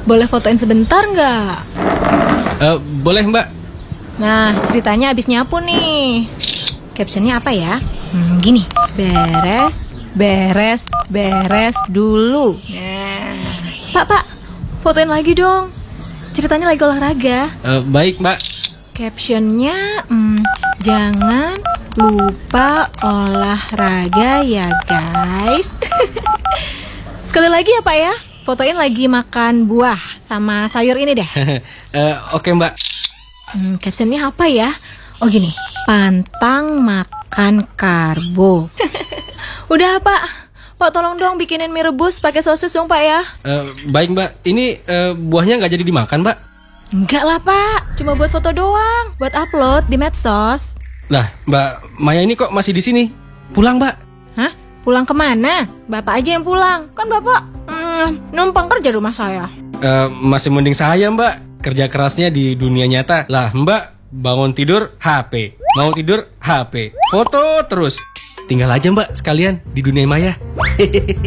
boleh fotoin sebentar nggak? Boleh mbak. Nah, ceritanya abis nyapu nih. Captionnya apa ya? Gini, beres dulu. Nah, Pak, fotoin lagi dong. Ceritanya lagi olahraga. Baik mbak. Captionnya, jangan lupa olahraga ya guys. Sekali lagi ya Pak ya, fotoin lagi makan buah sama sayur ini deh. Oke mbak. Captionnya apa ya? Oh gini, pantang makan karbo. Udah Pak tolong dong bikinin mie rebus pakai sosis dong Pak ya. Baik mbak, ini buahnya nggak jadi dimakan mbak? Enggak lah Pak, cuma buat foto doang, buat upload di medsos. Lah Mbak Maya ini kok masih di sini? Pulang mbak? Hah? Pulang kemana? Bapak aja yang pulang, kan Bapak numpang kerja rumah saya. Masih mending saya mbak, kerja kerasnya di dunia nyata. Lah mbak bangun tidur HP, mau tidur HP, foto terus. Tinggal aja mbak sekalian di dunia maya.